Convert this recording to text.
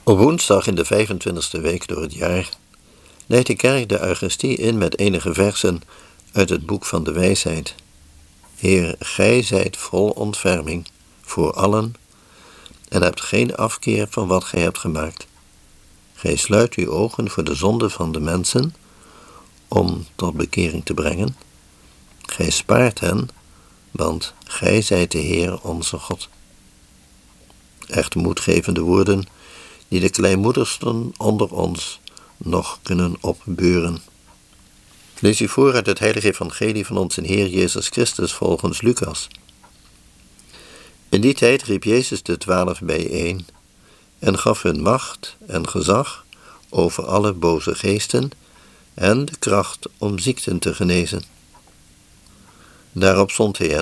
Op woensdag in de 25e week door het jaar leidt de kerk de Eucharistie in met enige versen uit het boek van de wijsheid. Heer, gij zijt vol ontferming voor allen en hebt geen afkeer van wat gij hebt gemaakt. Gij sluit uw ogen voor de zonde van de mensen om tot bekering te brengen. Gij spaart hen, want gij zijt de Heer onze God. Echt moedgevende woorden die de kleinmoedigsten onder ons nog kunnen opbeuren. Lees u voor uit het heilige evangelie van onze Heer Jezus Christus volgens Lucas. In die tijd riep Jezus de 12 bijeen en gaf hun macht en gezag over alle boze geesten en de kracht om ziekten te genezen. Daarop zond hij hen